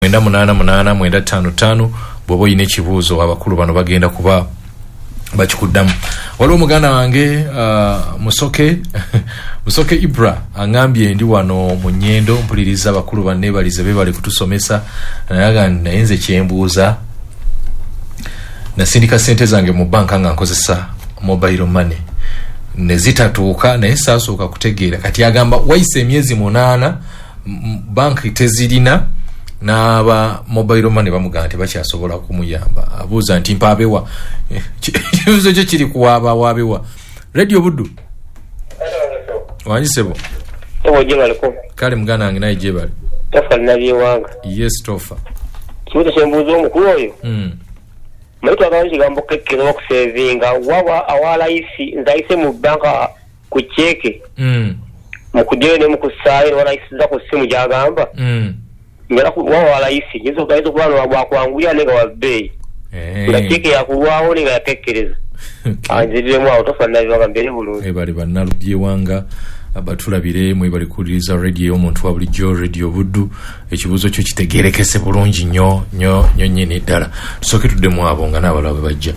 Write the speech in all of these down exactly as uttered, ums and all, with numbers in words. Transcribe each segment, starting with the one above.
mwenda munana munana mwenda tano tano bwoba oyina ekibuuzo abakulu bano bagenda kuba bakikuddamu. Waliwo muganda wange uh, Musoke Musoke Ibra angambye ndi wano mu Nnyendo mpuliriza abakulu banne balize be bali kutusomesa nayaga nayenze kyembuuza nasindika sente zange mu banka nga nkozesa mobile money ne zitatuuka naye saasooka kutegeera kati agamba wayise emyezi munaana banki tezirina n'aba mobile money bamugamba tebakyasobola kumuyamba abuuza nti mpabewa kibuzo kyo kiri kuwaaba waabewa. Radio Buddu wanjisebo ewo jebaliko kale muganda wange naye jebali Tofa nabyewanga. Yes Tofa kibuzo kyembuuza omukulu oyo mm. Maitu abawo kigambo kekkero okusevinga wawa awala isi nzaise mu banka ku cheke mm. mukujene ne mukusaye wala isi za ku simu jagamba mm. ngera ku wawa wala isi ngizo kaizo kulano wabwa kwanguya nega wa bei eh nga cheke ya kulwaho nega yakekkereza anjirire mu Tofa nabyewanga mbere bulungi e bali banalubye wanga abatulabire mwe bali kuliriza radio omuntu wa bulijjo Radio Buddu ekibuzo kyo kitegerekese bulungi nnyo nnyo nnyo nyine ddala tusoke tuddemu abo nga n'abalala bajja.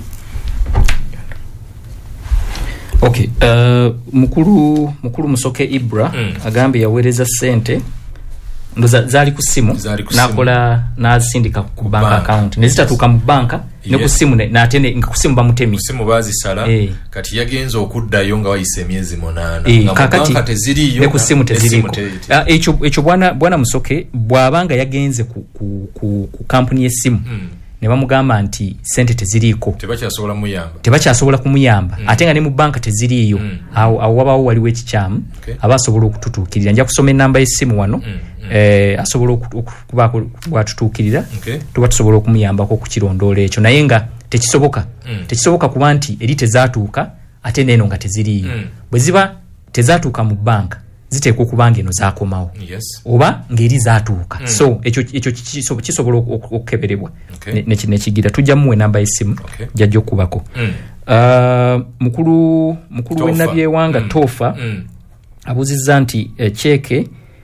Okay, uh, mukulu mukulu Musoke Ibra mm. agambe yawereza sente ndoza zali ku simu nakola nazindika ku bank account nezitatuka mu banka ne ku simu na atene ku simu bamutemi simu bazi sala e. Kati yagenza okuddayo nga wayise emyezi munaana e, nga banka teziriyo ne ku simu teziriko ekyo ekyo bwana bwana Musoke bwabanga yagenze ku ku ku, ku company y'esimu mm. ne bamugamba nti sente teziriko tebakyasobola muyamba tebakyasobola kumuyamba mm. ate nga ne mu banka teziriyo mm. awo awo wabawo waliwo ekikyamu okay. abasobola okututuukirira nja kusoma enamba y'essimu wano mm. eh asobola okuba kwatutuukirira okay. tuba tusobola okumuyambako ku kirondoola ekyo naye nga tekisoboka mm. tekisoboka kuba nti eri tezaatuuka ate neno nga teziriyo mm. bwe ziba tezaatuuka mu banka ziteekwa okuba ng'eno zaakomawo yes. oba ng'eri zaatuuka mm. so ekyo ekyo kisobola okukeberebwa okay. nekigira tujja muwe namba y'essimu okay. jajja okubako mm. uh, mukulu mukulu w'ennabyewanga mm. Tofa mm. abuuzizza nti echeke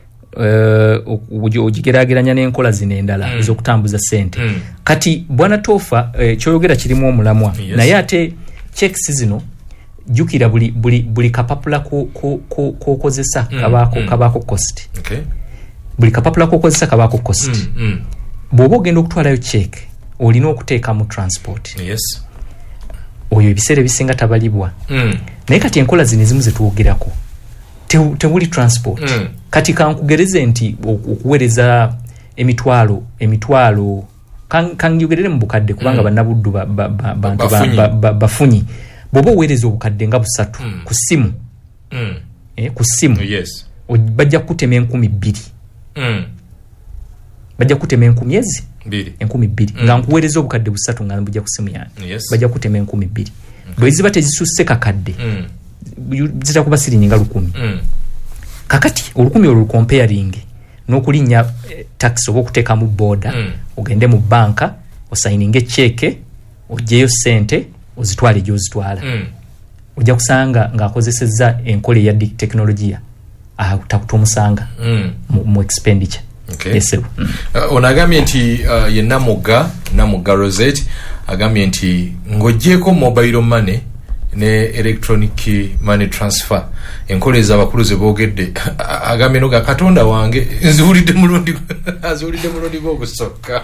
uh, ogigeraageranya n'enkola zino endala mm. ez'okutambuza sente mm. kati bwana Tofa uh, kyoyogera kirimu omulamwa yes. naye ate checks zino jukira buli buli buli kapapula ko ko ko ko kozesa mm, kabako mm. kabako cost okay buli kapapula ko kozesa kabako cost mm, mm. bobo gendo kutwalayo check olina okuteeka mu transport yes oyo ebisere bisinga tabalibwa mm. naye kati enkola zino ezimu zetwogerako tewuli transport mm. kati kankugereze nti okuwereza emitwalo emitwalo kan kanyogerere mu bukadde kubanga mm. bannabuddu bantu bafunyi bobo wereza obukadde nga busatu mm. ku simu mm. eh ku simu yes bajja kutema enkumi bbiri mm. bajja kutema enkumi ezi bbiri enkumi bbiri mm. nga nkuwereza obukadde busatu nga bujja ku simu yange yes. bajja kutema enkumi bbiri okay. bwe ziba tezisusse kakadde mm. zita kuba siringi nga lukumi mm. kakati olukumi olwo comparing n'okulinnya eh, tax oba okuteeka mu boda mm. ogende mu banka osayininge cheque ojeyo sente ozitwale gyozitwala mm. ojja kusanga ng'akozesezza enkola ya teknologiya atakutomusanga mm. mu, mu expenditure okay. yes, mm. uh, onagambye nti uh, ye Namuga Namuga Rosette agambye nti ng'oggyeko mobile money ne electronic money transfer enkola ez'abakulu ze boogedde agambye noga Katonda wange nziwulidde mulundi aziwulidde mulundi gw'ogusokka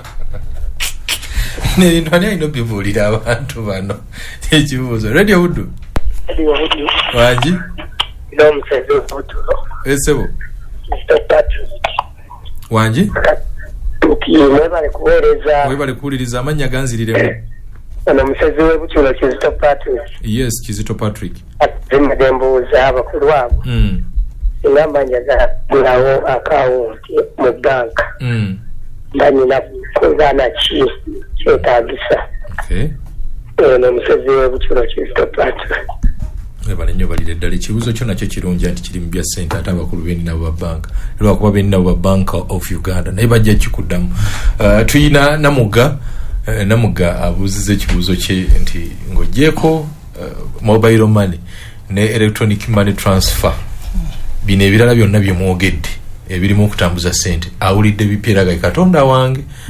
ne ndani ayino bibuulira abantu bano ekibuuzo Radio Buddu Radio Buddu waji ino museze otulo esebo stop wanji ukiyemwe bali kuwereza we bali kuwuliriza amanya ganzirire ono museze w'ebutulo Kizito Patrick yes Kizito Patrick atemedembuuza abakulu abo mm. ingamba njaga gulawo akawunti mu banka mm. ndanyina kuzana ki kyetaagisa okay ono museze w'ebutulo Kizito Patrick ebale nnyo balire ddala ekibuuzo kyo nakyo kirungi nti kiri mu bya ssente ate abakulu beni nabo babbanka lwakuba beni nabo babbanka of Uganda naye bajja kikuddamu uh, tuyina Namuga uh, Namuga abuuziza ekibuuzo kye nti ng'oggyeko uh, mobile money ne electronic money transfer bino ebirala byonna bye mwogedde ebirimu okutambuza ssente awulidde bipya era Katonda wange